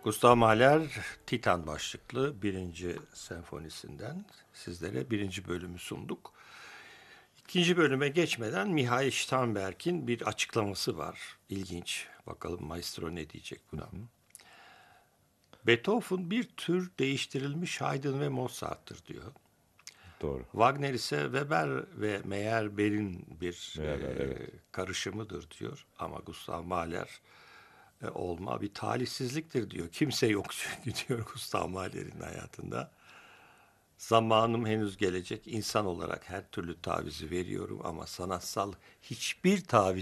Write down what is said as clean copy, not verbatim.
Gustav Mahler Titan başlıklı birinci senfonisinden sizlere birinci bölümü sunduk. İkinci bölüme geçmeden Mihail Steinberg'in bir açıklaması var. İlginç. Bakalım maestro ne diyecek buna. Beethoven bir tür değiştirilmiş Haydn ve Mozart'tır diyor. Doğru. Wagner ise Weber ve Meyerbeer'in bir Evet. karışımıdır diyor. Ama Gustav Mahler olma bir talihsizliktir diyor. Kimse yok çünkü diyor Gustav Mahler'in hayatında. Zamanım henüz gelecek. İnsan olarak her türlü tavizi veriyorum ama sanatsal hiçbir taviz